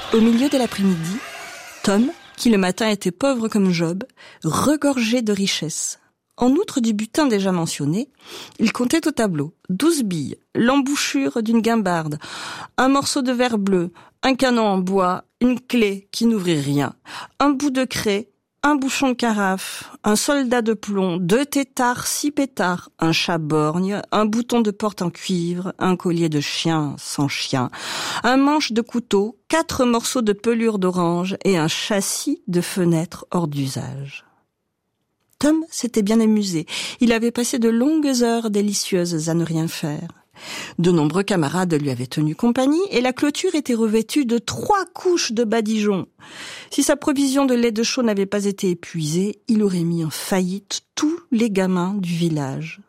Au milieu de l'après-midi, Tom, qui le matin était pauvre comme Job, regorgeait de richesses. En outre du butin déjà mentionné, il comptait au tableau 12 billes, l'embouchure d'une guimbarde, un morceau de verre bleu, un canon en bois, une clé qui n'ouvrit rien, un bout de craie, un bouchon de carafe, un soldat de plomb, 2 têtards, 6 pétards, un chat borgne, un bouton de porte en cuivre, un collier de chien sans chien, un manche de couteau, 4 morceaux de pelure d'orange et un châssis de fenêtre hors d'usage. Tom s'était bien amusé. Il avait passé de longues heures délicieuses à ne rien faire. De nombreux camarades lui avaient tenu compagnie et la clôture était revêtue de 3 couches de badigeon. Si sa provision de lait de chaux n'avait pas été épuisée, il aurait mis en faillite tous les gamins du village.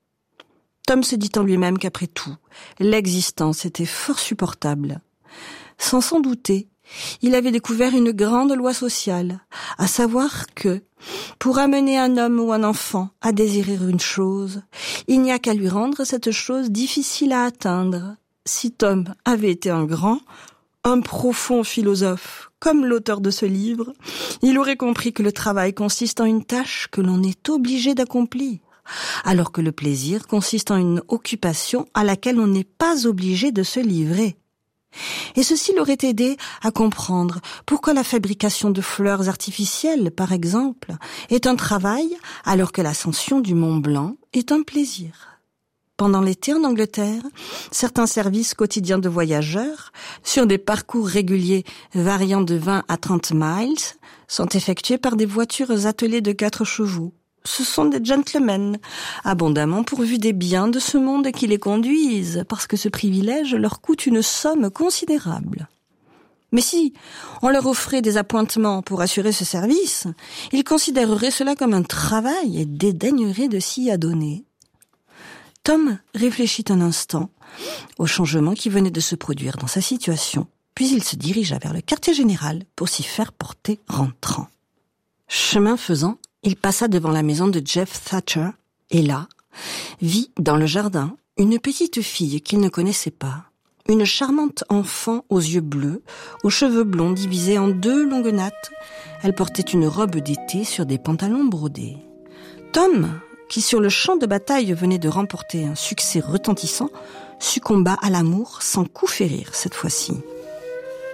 Tom se dit en lui-même qu'après tout, l'existence était fort supportable. Sans s'en douter, il avait découvert une grande loi sociale, à savoir que, pour amener un homme ou un enfant à désirer une chose, il n'y a qu'à lui rendre cette chose difficile à atteindre. Si Tom avait été un grand, un profond philosophe, comme l'auteur de ce livre, il aurait compris que le travail consiste en une tâche que l'on est obligé d'accomplir, alors que le plaisir consiste en une occupation à laquelle on n'est pas obligé de se livrer. Et ceci l'aurait aidé à comprendre pourquoi la fabrication de fleurs artificielles, par exemple, est un travail alors que l'ascension du Mont Blanc est un plaisir. Pendant l'été en Angleterre, certains services quotidiens de voyageurs, sur des parcours réguliers variant de 20 à 30 miles, sont effectués par des voitures attelées de 4 chevaux. Ce sont des gentlemen, abondamment pourvus des biens de ce monde qui les conduisent, parce que ce privilège leur coûte une somme considérable. Mais si on leur offrait des appointements pour assurer ce service, ils considéreraient cela comme un travail et dédaigneraient de s'y adonner. Tom réfléchit un instant au changement qui venait de se produire dans sa situation, puis il se dirigea vers le quartier général pour s'y faire porter rentrant. Chemin faisant, il passa devant la maison de Jeff Thatcher et là, vit dans le jardin une petite fille qu'il ne connaissait pas. Une charmante enfant aux yeux bleus, aux cheveux blonds divisés en 2 longues nattes. Elle portait une robe d'été sur des pantalons brodés. Tom, qui sur le champ de bataille venait de remporter un succès retentissant, succomba à l'amour sans coup férir cette fois-ci.